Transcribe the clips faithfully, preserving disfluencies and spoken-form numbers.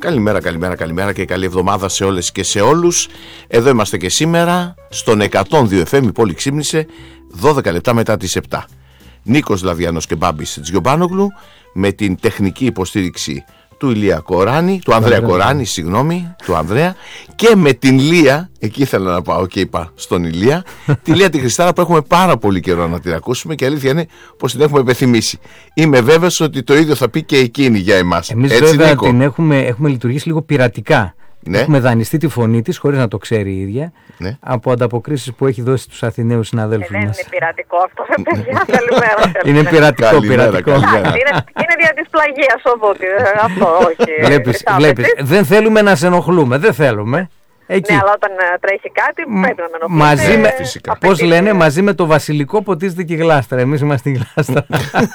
Καλημέρα, καλημέρα, καλημέρα και καλή εβδομάδα σε όλες και σε όλους. Εδώ είμαστε και σήμερα στον εκατόν δύο εφ εμ, η πόλη ξύπνησε, δώδεκα λεπτά μετά τις επτά. Νίκος Λαδιανός και Μπάμπης Τζιομπάνογλου, με την τεχνική υποστήριξη του Ηλία Κοράνη, του Ανδρέα Κοράνη, συγγνώμη, του Ανδρέα, και με την Λία, εκεί ήθελα να πάω και είπα στον Ηλία, τη Λία τη Χριστάρα, που έχουμε πάρα πολύ καιρό να την ακούσουμε και αλήθεια είναι πως την έχουμε υπενθυμίσει. Είμαι βέβαιος ότι το ίδιο θα πει και εκείνη για εμάς. Εμείς έτσι, βέβαια Νίκο? την έχουμε, έχουμε λειτουργήσει λίγο πειρατικά. Ναι. Έχουμε δανειστεί τη φωνή της χωρίς να το ξέρει η ίδια, ναι, από ανταποκρίσεις που έχει δώσει στους Αθηναίους συναδέλφους ε, δεν μας. Είναι πειρατικό αυτό, παιδιά. Καλημέρα. Είναι πειρατικό, καλημέρα, πειρατικό. καλημέρα. είναι, είναι δια της πλαγίας οπότε. Αυτό, όχι. Βλέπεις, βλέπεις, δεν θέλουμε να σε ενοχλούμε, δεν θέλουμε. Εκεί. Ναι, αλλά όταν ε, τρέχει κάτι πρέπει να με ενοχλήσει. Μαζί με, φυσικά. πώς λένε, μαζί με το βασιλικό ποτίζεται και η γλάστρα. Εμείς είμαστε η γλάστρα.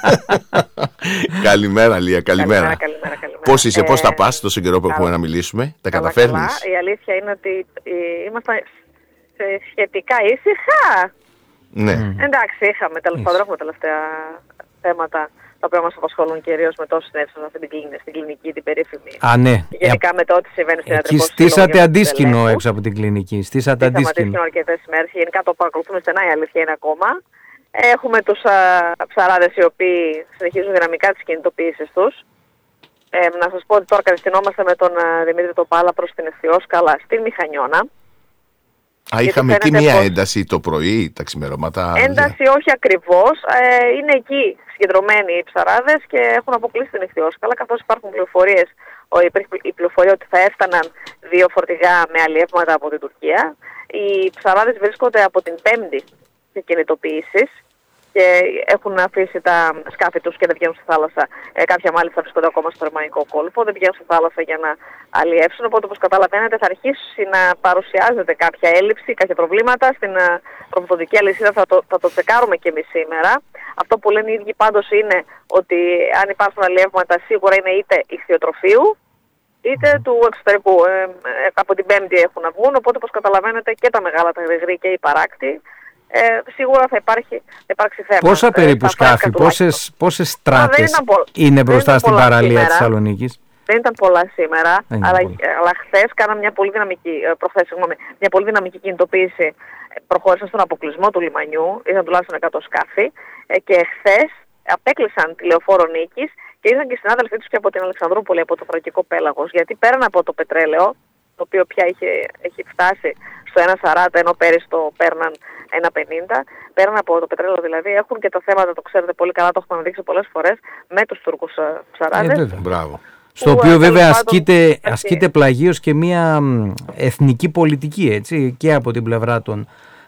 Καλημέρα, Λία, καλημέρα. Καλημέρα, καλημέρα, καλημέρα. Πώς είσαι, Ε, πώς τα πας τόσο καιρό που καλά. έχουμε να μιλήσουμε, τα καλά, καταφέρνεις? καλά. Η αλήθεια είναι ότι ε, ήμασταν ε, σχετικά ήσυχα. Ναι. Mm. Εντάξει, είχαμε τέλος πάντων έχουμε τελευταία θέματα τα οποία μας απασχολούν κυρίως με το συνέβη σε αυτή την κλινική, στην κλινική, την περίφημη. Α, ναι. Γενικά με το ότι συμβαίνει στην Εκεί ιατρικό στήσατε αντίσκηνο έξω από την κλινική. Στήσατε αντίσκηνο. αντίσκηνο αρκετές ημέρες. Γενικά το παρακολουθούμε στενά, η αλήθεια είναι ακόμα. Έχουμε τους α, ψαράδες οι οποίοι συνεχίζουν δυναμικά τις κινητοποιήσεις τους. Ε, να σας πω ότι τώρα κατευθυνόμαστε με τον α, Δημήτρη Τοπάλα προς την Ευθυόσκαλα στην Μηχανιώνα. Α, είχαμε εκεί φαίνεται μία πως- ένταση το πρωί, τα ξημερώματα. Ένταση όχι ακριβώς. Ε, είναι εκεί συγκεντρωμένοι οι ψαράδες και έχουν αποκλείσει την Ευθυόσκαλα, καθώς υπάρχουν πληροφορίες, ο, υπήρχε η πληροφορία ότι θα έφταναν δύο φορτηγά με αλλιεύματα από την Τουρκία. Οι ψαράδες βρίσκονται από την Πέμπτη σε κινητοποιήσεις και έχουν αφήσει τα σκάφη τους και δεν βγαίνουν στη θάλασσα. Ε, κάποια μάλιστα βρίσκονται ακόμα στο Ρωμαϊκό κόλπο, δεν βγαίνουν στη θάλασσα για να αλλιεύσουν. Οπότε, όπως καταλαβαίνετε, θα αρχίσει να παρουσιάζεται κάποια έλλειψη, κάποια προβλήματα στην uh, τροφοδοτική αλυσίδα. Θα το, θα το τσεκάρουμε και εμείς σήμερα. Αυτό που λένε οι ίδιοι πάντως είναι ότι αν υπάρχουν αλλιεύματα, σίγουρα είναι είτε ηχθειοτροφείου είτε του εξωτερικού. Ε, ε, από την Πέμπτη έχουν να βγουν. Οπότε, όπως καταλαβαίνετε, και τα μεγάλα, τα γρηγρή και οι παράκτη. Ε, σίγουρα θα, υπάρχει, θα υπάρξει θέμα. Πόσα ε, περίπου σκάφη, πόσες, πόσες στράτες είναι μπροστά στην παραλία της Θεσσαλονίκης? Δεν ήταν πολλά σήμερα, αλλά, αλλά χθες κάναμε μια πολύ δυναμική, προχθές, συγγνώμη, μια πολύ δυναμική κινητοποίηση. Προχώρησαν στον αποκλεισμό του λιμανιού, ήταν τουλάχιστον εκατό σκάφη ε, και χθες απέκλεισαν τη λεωφόρο Νίκης και ήρθαν και οι συνάδελφοί τους και από την Αλεξανδρούπολη, από το Θρακικό Πέλαγος, γιατί πέραν από το πετρέλαιο, το οποίο πια είχε, έχει φτάσει στο ένα σαράντα, ενώ πέρυσι το παίρναν ένα πενήντα, πέραν από το πετρέλαιο δηλαδή, έχουν και τα θέματα, το ξέρετε πολύ καλά, το έχουμε αναδείξει πολλές φορές, με τους Τούρκους ψαράδες. Ε, Μπράβο. Στο οποίο βέβαια ασκείται, ασκείται πλαγίως και μια εθνική πολιτική, έτσι, και από την πλευρά των,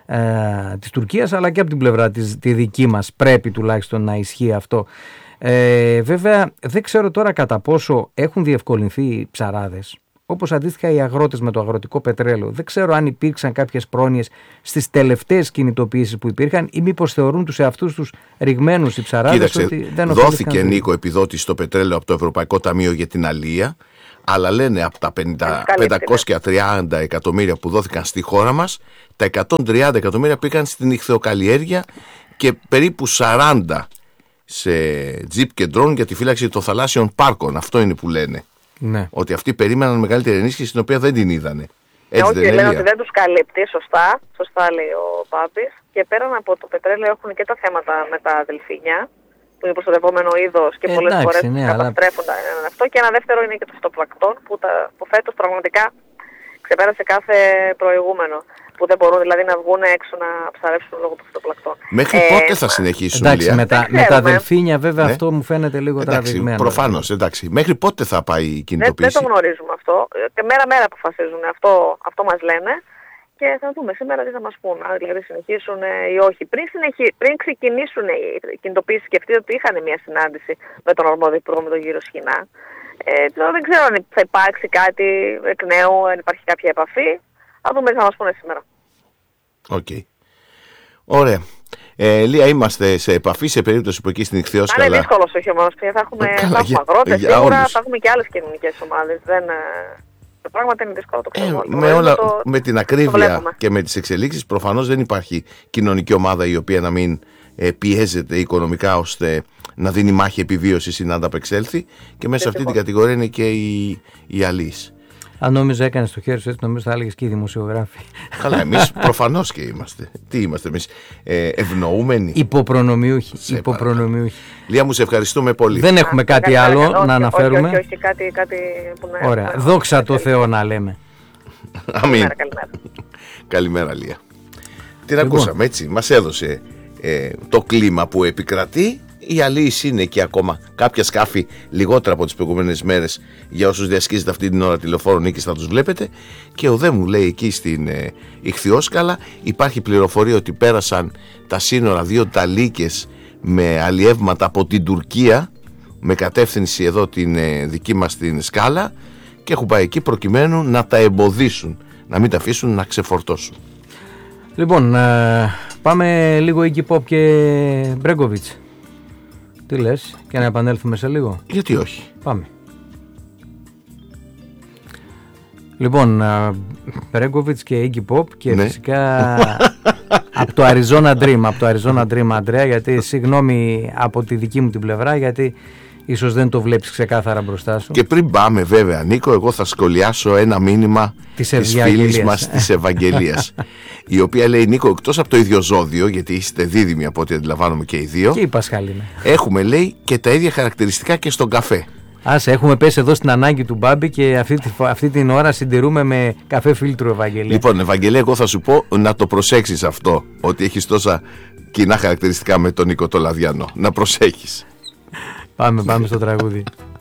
ε, της Τουρκίας, αλλά και από την πλευρά της τη δική μας πρέπει τουλάχιστον να ισχύει αυτό. Ε, βέβαια δεν ξέρω τώρα κατά πόσο έχουν διευκολυνθεί οι ψαράδες, όπως αντίστοιχα οι αγρότες με το αγροτικό πετρέλαιο. Δεν ξέρω αν υπήρξαν κάποιες πρόνοιες στις τελευταίες κινητοποιήσεις που υπήρχαν ή μήπως θεωρούν τους εαυτούς τους ρηγμένους οι ψαράδες. Κοίταξε, ότι δεν δόθηκε, Νίκο, επιδότηση στο πετρέλαιο από το Ευρωπαϊκό Ταμείο για την αλία, αλλά λένε από τα πεντακόσια τριάντα εκατομμύρια που δόθηκαν στη χώρα μας, τα εκατόν τριάντα εκατομμύρια πήγαν στην ηχθειοκαλλιέργεια και περίπου σαράντα σε τζιπ και ντρόν για τη φύλαξη των θαλάσσιων πάρκων. Αυτό είναι που λένε. Ναι. Ότι αυτοί περίμεναν μεγαλύτερη ενίσχυση, την οποία δεν την είδανε. Έτσι, όχι, δεν λένε είναι? ότι δεν τους καλύπτει, σωστά, σωστά λέει ο Πάπης. Και πέραν από το πετρέλαιο έχουν και τα θέματα με τα δελφίνια, που είναι προστατευόμενο είδος και Ε, πολλές εντάξει, φορές ναι, καταστρέφουν αλλά... αυτό. Και ένα δεύτερο είναι και το φυτοπλακτών, που, τα, που φέτος πραγματικά ξεπέρασε κάθε προηγούμενο. Που δεν μπορούν δηλαδή να βγουν έξω να ψαρέψουν λόγω του φυτοπλακτών. Μέχρι ε, πότε θα συνεχίσουν? Εντάξει, Λία? με τα, με τα δελφίνια βέβαια, ναι, αυτό μου φαίνεται λίγο τραβηγμένο. Προφανώς, εντάξει. Μέχρι πότε θα πάει η κινητοποίηση? Δεν, δεν το γνωρίζουμε αυτό. Και μέρα-μέρα αποφασίζουν. Αυτό, αυτό μας λένε. Και θα δούμε σήμερα τι θα μας πούν. Αν δηλαδή συνεχίσουν ή όχι. Πριν, συνεχί, πριν ξεκινήσουν οι κινητοποίησεις, σκεφτείτε ότι είχαν μια συνάντηση με τον αρμόδιο υπουργό, με τον κύριο Σχοινά. Ε, τώρα δεν ξέρω αν θα υπάρξει κάτι εκ νέου, αν υπάρχει κάποια επαφή. Θα δούμε τι θα μας πούνε σήμερα. Οκ. Okay. Ωραία. Ε, Λία, είμαστε σε επαφή σε περίπτωση που εκεί στην Ηχθειόσκαλα. Είναι δύσκολο ο χειμώνας πια. Θα έχουμε, Καλά, θα έχουμε για, αγρότες, για σίγουρα όλους. θα έχουμε και άλλες κοινωνικές ομάδες. Δεν, το πράγμα είναι δύσκολο, το ξέρω. Ε, με, όλα, με την ακρίβεια και με τις εξελίξεις, προφανώς δεν υπάρχει κοινωνική ομάδα η οποία να μην ε, πιέζεται οικονομικά ώστε να δίνει μάχη επιβίωσης ή να ανταπεξέλθει, και μέσα σε αυτή την κατηγορία είναι και οι, οι αλείς. Αν νόμιζα έκανες το χέρι σου έτσι, νομίζω θα έλεγες και οι δημοσιογράφοι. Καλά, εμείς προφανώς και είμαστε. Τι είμαστε εμείς, ε, ευνοούμενοι. Υποπρονομιούχοι. Υποπρονομιούχοι. Λία μου, σε ευχαριστούμε πολύ. Δεν έχουμε Α, κάτι άλλο όχι, να όχι, αναφέρουμε. Όχι, όχι, όχι, κάτι, κάτι που να... Ωραία. Να... Δόξα τω Θεώ να λέμε. Αμήν. Καλημέρα, καλημέρα. Καλημέρα, Λία. Την λοιπόν. ακούσαμε, έτσι. Μας έδωσε ε, το κλίμα που επικρατεί. Οι αλείς είναι και ακόμα κάποια σκάφη λιγότερα από τις προηγούμενες μέρες για όσους διασχίζετε αυτή την ώρα τηλεφόρο νίκης, θα τους βλέπετε. Και ο Δε μου λέει εκεί στην ε, Ιχθυόσκαλα υπάρχει πληροφορία ότι πέρασαν τα σύνορα δύο ταλίκες με αλλιεύματα από την Τουρκία με κατεύθυνση εδώ την ε, δική μας την Σκάλα, και έχουν πάει εκεί προκειμένου να τα εμποδίσουν, να μην τα αφήσουν να ξεφορτώσουν. Λοιπόν, ε, πάμε λίγο Iggy Pop και Μπρέγκοβιτς. Τι λες, και να επανέλθουμε σε λίγο? Γιατί όχι. Πάμε. Λοιπόν, Μπρέγκοβιτς και Iggy Pop και ναι. φυσικά από το Arizona Dream, από το Arizona Dream, Αντρέα, γιατί συγγνώμη από τη δική μου την πλευρά, γιατί ίσως δεν το βλέπεις ξεκάθαρα μπροστά σου. Και πριν πάμε βέβαια, Νίκο, εγώ θα σχολιάσω ένα μήνυμα της, της φίλης μας της Ευαγγελίας, η οποία λέει: Νίκο, εκτός από το ίδιο ζώδιο, γιατί είστε δίδυμοι από ό,τι αντιλαμβάνομαι και οι δύο, και η Πασχάλη, έχουμε, λέει, και τα ίδια χαρακτηριστικά και στον καφέ. Άσε, έχουμε πέσει εδώ στην ανάγκη του Μπάμπη και αυτή, τη, αυτή την ώρα συντηρούμε με καφέ φίλτρου, Ευαγγελία. Λοιπόν, Ευαγγελία, εγώ θα σου πω να το προσέξεις αυτό, ότι έχεις τόσα κοινά χαρακτηριστικά με τον Νίκο το Λαδιανό. Να προσέχεις. Πάμε, πάμε στο τραγούδι.